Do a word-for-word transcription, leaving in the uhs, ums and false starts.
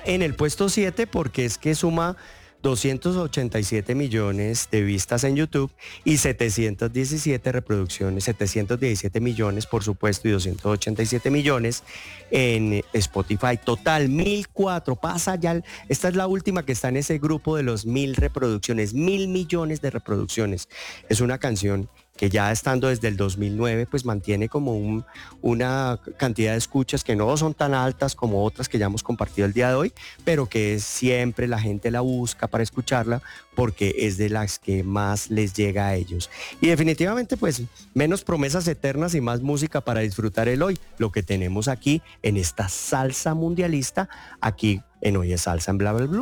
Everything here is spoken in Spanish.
en el puesto siete porque es que suma doscientos ochenta y siete millones de vistas en YouTube y setecientos diecisiete reproducciones, setecientos diecisiete millones por supuesto y doscientos ochenta y siete millones en Spotify. Total, mil cuatro, pasa ya, el- esta es la última que está en ese grupo de los mil reproducciones, mil millones de reproducciones. Es una canción que ya estando desde el dos mil nueve, pues mantiene como un, una cantidad de escuchas que no son tan altas como otras que ya hemos compartido el día de hoy, pero que es siempre la gente la busca para escucharla porque es de las que más les llega a ellos. Y definitivamente pues menos promesas eternas y más música para disfrutar el hoy, lo que tenemos aquí en esta salsa mundialista, aquí en Hoy es Salsa en Bla Bla Blue.